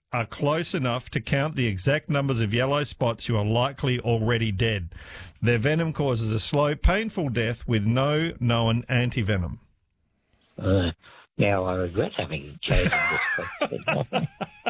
are close enough to count the exact numbers of yellow spots, you are likely already dead. Their venom causes a slow, painful death with no known antivenom. Now I regret having chosen this question.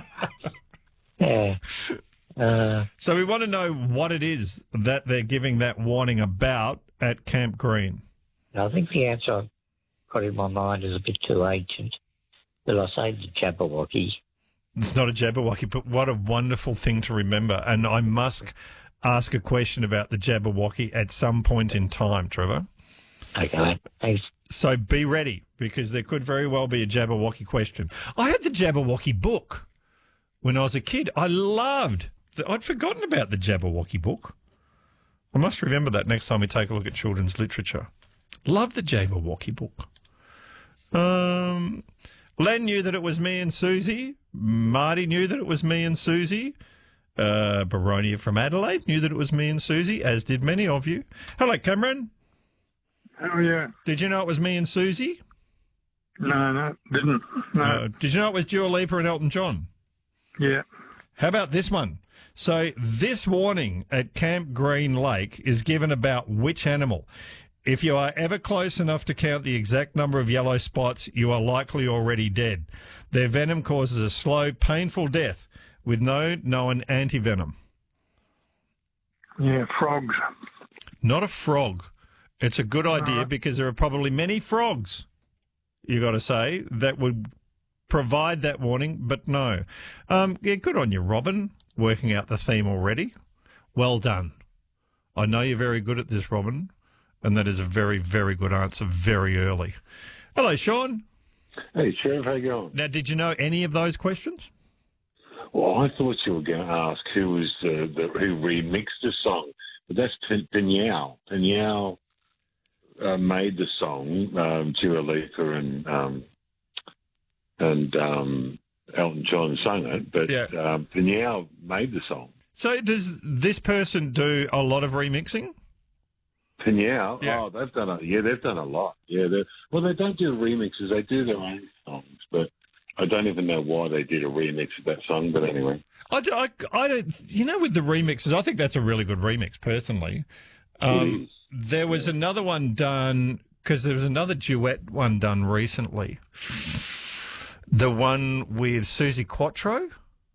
So we want to know what it is that they're giving that warning about at Camp Green. I think the answer I've got in my mind is a bit too ancient, but I say the Jabberwocky. It's not a Jabberwocky, but what a wonderful thing to remember. And I must ask a question about the Jabberwocky at some point in time, Trevor. Okay, thanks. So be ready, because there could very well be a Jabberwocky question. I had the Jabberwocky book when I was a kid. I'd forgotten about the Jabberwocky book. I must remember that next time we take a look at children's literature. Love the Jabberwocky book. Len knew that it was me and Susie. Marty knew that it was me and Susie. Baronia from Adelaide knew that it was me and Susie, as did many of you. Hello, Cameron. How are you? Did you know it was me and Susie? No, didn't. No. Did you know it was Dua Lipa and Elton John? Yeah. How about this one? So this warning at Camp Green Lake is given about which animal? If you are ever close enough to count the exact number of yellow spots, you are likely already dead. Their venom causes a slow, painful death with no known antivenom. Yeah, frogs. Not a frog. It's a good idea because there are probably many frogs, you got to say, that would provide that warning, but no. Yeah, good on you, Robin, working out the theme already. Well done. I know you're very good at this, Robin, and that is a very, very good answer very early. Hello, Sean. Hey, Sheriff, how you going? Now, did you know any of those questions? Well, I thought you were going to ask who was who remixed the song, but that's Pinyao. Pinyao made the song. Dua Lipa and Elton John sung it, but Pinyao made the song. So does this person do a lot of remixing? Pinyao? Yeah. Oh, they've done a lot. Yeah, they don't do remixes. They do their own songs, but I don't even know why they did a remix of that song. But anyway, I don't. You know, with the remixes, I think that's a really good remix, personally. It is. There was another one done, because there was another duet one done recently. The one with Suzi Quatro.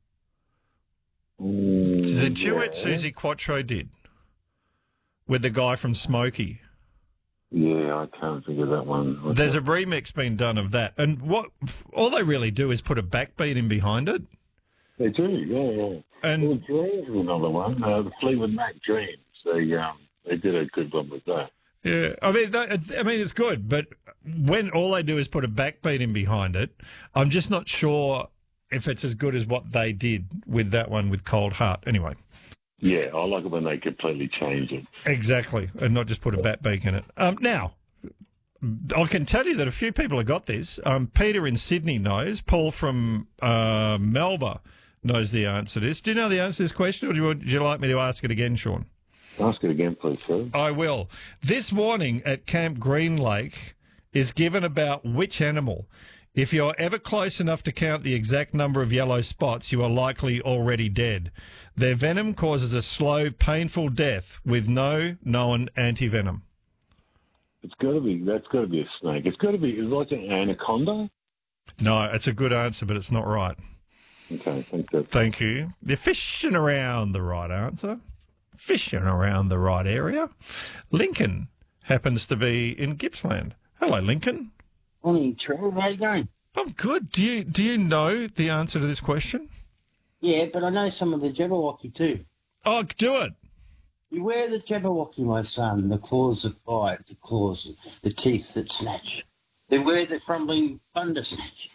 The duet Suzi Quatro did with the guy from Smokey. Yeah, I can't figure that one. There's a remix being done of that, and all they really do is put a backbeat in behind it. They do, yeah. And well, Dreams is another one. The Fleetwood Mac Dreams. They did a good one with that. yeah, I mean it's good, but when all they do is put a backbeat in behind it, I'm just not sure if it's as good as what they did with that one with Cold Heart. Anyway. Yeah, I like it when they completely change it. Exactly, and not just put a backbeat in it. Now, I can tell you that a few people have got this. Peter in Sydney knows. Paul from Melbourne knows the answer to this. Do you know the answer to this question, or would you like me to ask it again, Sean? Ask it again, please, sir. I will. This warning at Camp Green Lake is given about which animal? If you're ever close enough to count the exact number of yellow spots, you are likely already dead. Their venom causes a slow, painful death with no known antivenom. That's got to be a snake. It's like an anaconda. No, it's a good answer, but it's not right. Okay, thank you. Thank you. They're fishing around the right answer. Fishing around the right area. Lincoln happens to be in Gippsland. Hello, Lincoln. Morning, Trevor. How you going? I'm good. Do you know the answer to this question? Yeah, but I know some of the Jabberwocky too. Oh, do it. Beware the Jabberwocky, my son. The claws that bite, the teeth that snatch. Beware the crumbling thunder snatch.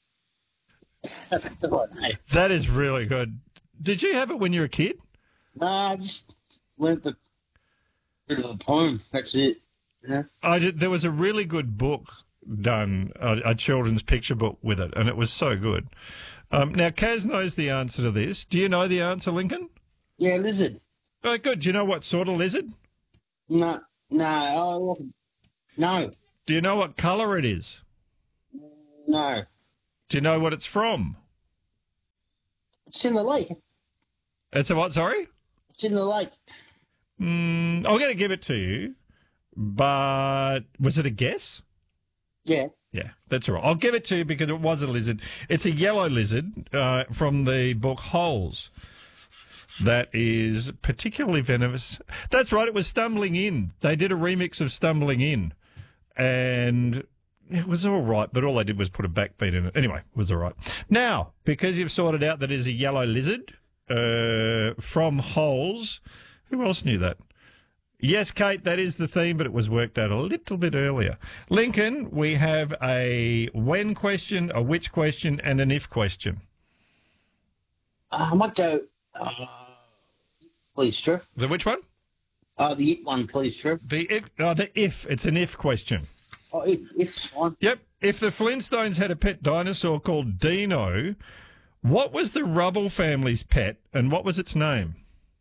That's all I know. That is really good. Did you have it when you were a kid? No, I just learnt the bit of the poem. That's it. You know? There was a really good book done, a children's picture book with it, and it was so good. Now, Kaz knows the answer to this. Do you know the answer, Lincoln? Yeah, lizard. Oh, good. Do you know what sort of lizard? No. No. Do you know what colour it is? No. Do you know what it's from? It's in the lake. It's a what, sorry? It's in the lake. I'm going to give it to you, but was it a guess? Yeah. Yeah, that's all right. I'll give it to you because it was a lizard. It's a yellow lizard from the book Holes that is particularly venomous. That's right, it was Stumbling In. They did a remix of Stumbling In, and it was all right, but all they did was put a backbeat in it. Anyway, it was all right. Now, because you've sorted out that it is a yellow lizard from Holes, who else knew that? Yes, Kate, that is the theme, but it was worked out a little bit earlier. Lincoln, we have a when question, a which question, and an if question. I might go, please, Trev. The which one? The it one, please, Trev. The if. It's an if question. Oh, it's fine. Yep. If the Flintstones had a pet dinosaur called Dino, what was the Rubble family's pet, and what was its name?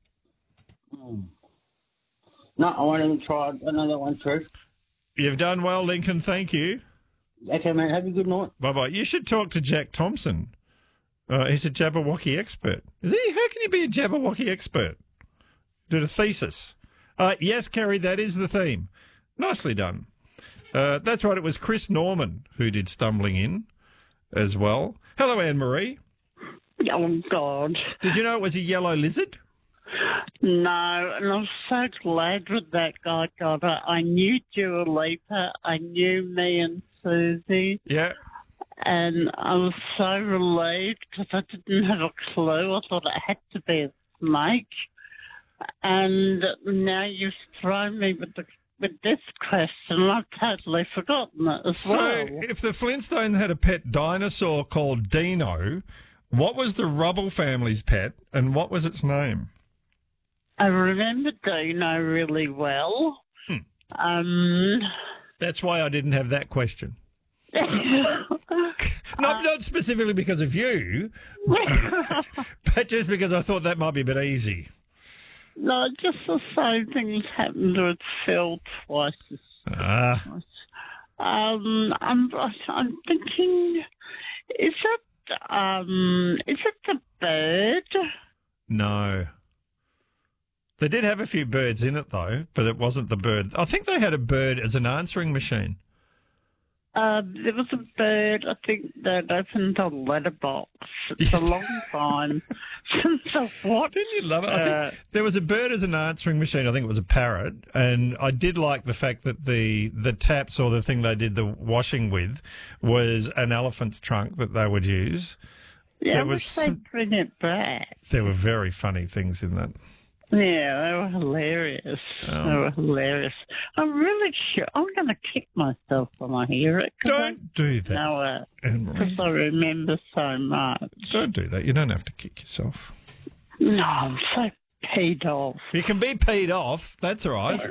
No, I won't even try another one, Trev. You've done well, Lincoln. Thank you. Okay, mate. Have a good night. Bye-bye. You should talk to Jack Thompson. He's a Jabberwocky expert. Is he? How can you be a Jabberwocky expert? Did a thesis. Yes, Kerry, that is the theme. Nicely done. That's right. It was Chris Norman who did Stumbling In as well. Hello, Anne-Marie. Oh, God. Did you know it was a yellow lizard? No, and I'm so glad with that guy got it. I knew Dua Lipa, I knew me and Susie, Yeah. and I was so relieved because I didn't have a clue. I thought it had to be a snake. And now you've thrown me with this question, and I've totally forgotten it as well. So, if the Flintstones had a pet dinosaur called Dino, what was the Rubble family's pet, and what was its name? I remember Dino really well. That's why I didn't have that question. Not specifically because of you, but just because I thought that might be a bit easy. No, just the same things happened with Phil twice. I'm thinking, is it the bird? No. They did have a few birds in it, though, but it wasn't the bird. I think they had a bird as an answering machine. There was a bird, I think, that opened a letterbox. It's Yes. a long time since I watched. Didn't you love it? I think there was a bird as an answering machine. I think it was a parrot. And I did like the fact that the taps or the thing they did the washing with was an elephant's trunk that they would use. Yeah, I There wish was they'd bring it back. There were very funny things in that. Yeah, they were hilarious. Oh. They were hilarious. I'm really sure I'm going to kick myself when I hear it. Don't do that, No, Anne-Marie. because I remember so much. Don't do that. You don't have to kick yourself. No, I'm so peed off. You can be peed off. That's all right.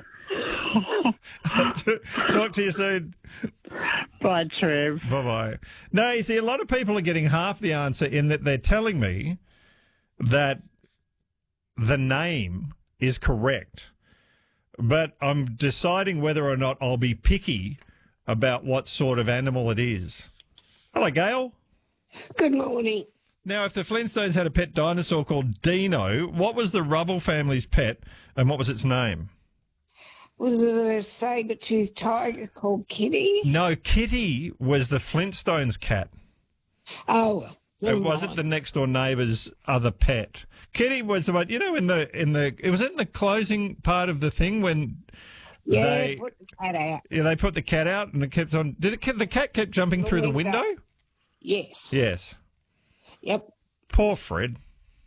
Talk to you soon. Bye, Trev. Bye-bye. No, you see, a lot of people are getting half the answer in that they're telling me that the name is correct, but I'm deciding whether or not I'll be picky about what sort of animal it is. Hello, Gail. Good morning. Now, if the Flintstones had a pet dinosaur called Dino, what was the Rubble family's pet and what was its name? Was it a saber-toothed tiger called Kitty? No, Kitty was the Flintstones' cat. Oh, well. It wasn't the next door neighbour's other pet. Kitty was the one, you know, it was in the closing part of the thing when they put the cat out. Yeah, they put the cat out and it kept on. The cat kept jumping through the window? Yes. Yes. Yep. Poor Fred.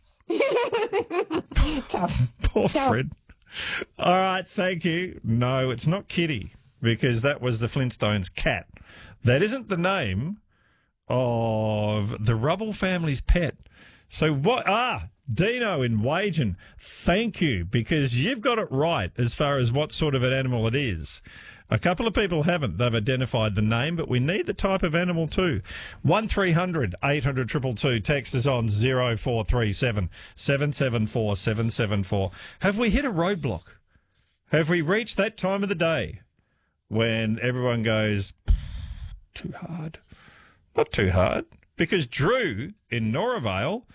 Tough. Poor Tough. Fred. All right, thank you. No, it's not Kitty because that was the Flintstones' cat. That isn't the name of the Rubble family's pet. So what? Dino in Wagen. Thank you, because you've got it right as far as what sort of an animal it is. A couple of people haven't. They've identified the name, but we need the type of animal too. 1300 800 222. Text is on 0437 774 774. Have we hit a roadblock? Have we reached that time of the day when everyone goes, too hard? Not too hard, because Drew in Noravale